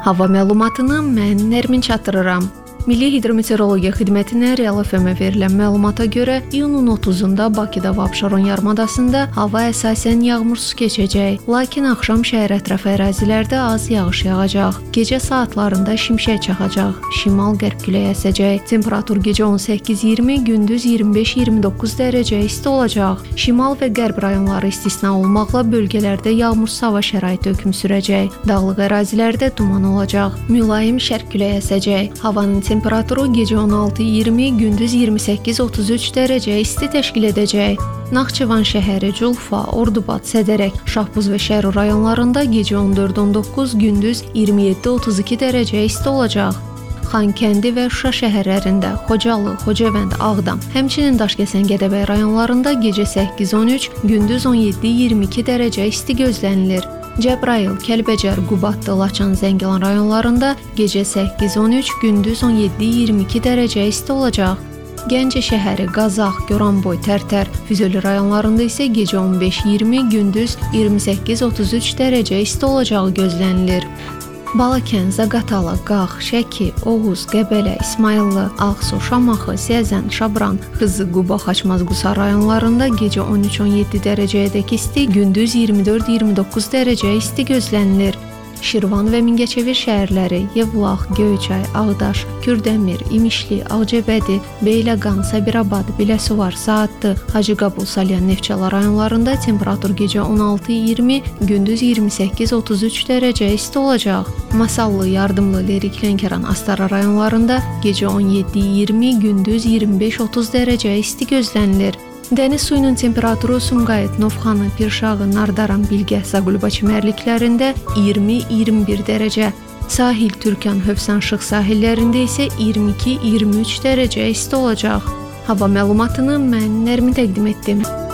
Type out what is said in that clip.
Hava məlumatını mən Nərmin çatdırıram. Milli Hidrometeorologiya Xidmətinə Real FM-ə verilən məlumata görə iyunun 30-da Bakıda və Abşeron yarımadasında hava əsasən yağmursuz keçəcək, lakin axşam şəhər ətrafı ərazilərdə az yağış yağacaq. Gecə saatlarında şimşək çaxacaq, şimal-qərb küləyi əsəcək. Temperatur gecə 18-20, gündüz 25-29 dərəcə isti olacaq. Şimal və qərb rayonları istisna olmaqla bölgələrdə yağmursuz hava şəraiti hökm sürəcək. Dağlıq ərazilərdə duman olacaq. Mülayim şərq küləyi əsəcək. Havanın temperaturu gecə 16-20, gündüz 28-33 dərəcə isti təşkil edəcək. Naxçıvan şəhəri, Culfa, Ordubad, Sədərək, Şahbuz və Şəru rayonlarında gecə 14-19, gündüz 27-32 dərəcə isti olacaq. Xankəndi və Şuşa şəhərlərində, Xocalı, Xocavənd, Ağdam, həmçinin Daşkəsən, Gədəbəy rayonlarında gecə 8-13, gündüz 17-22 dərəcə isti gözlənilir. Cəbrayıl, Kəlbəcər, Qubadlı, Laçın, Zəngilan rayonlarında gecə 8-13, gündüz 17-22 dərəcə isti olacaq. Gəncə şəhəri, Qazax, Goranboy, Tərtər, Füzuli rayonlarında isə gecə 15-20, gündüz 28-33 dərəcə isti olacağı gözlənilir. Balakən, Zaqatala, Qax, Şəki, Oğuz, Qəbələ, İsmayıllı, Ağsu, Şamaxı, Siyəzən, Şabran, Xızı, Quba, Xaçmaz, Qusar rayonlarında gecə 13-17 dərəcəyədək isti, gündüz 24-29 dərəcə isti gözlənilir. Şirvan və Mingəçevir şəhərləri, Yevlax, Göyçay, Ağdaş, Kürdəmir, İmişli, Ağcabədi, Beyləqan, Sabirabad, Biləsuvar, Saatlı, Hacıqabul, Salyan, Neftçala rayonlarında temperatur gecə 16-20, gündüz 28-33 dərəcə isti olacaq. Masallı, Yardımlı, Lerik, Lənkəran, Astara rayonlarında gecə 17-20, gündüz 25-30 dərəcə isti gözlənilir. Dəniz suyunun temperaturu Sumqayıt, Novxanı, Pirşağı, Nardaran, Bilgəh, Zaqulba çimərliklərində 20-21 dərəcə. Sahil, Türkan, Hövsan, Şıx sahillərində isə 22-23 dərəcə isti olacaq. Hava məlumatını mən Nərmin təqdim etdim.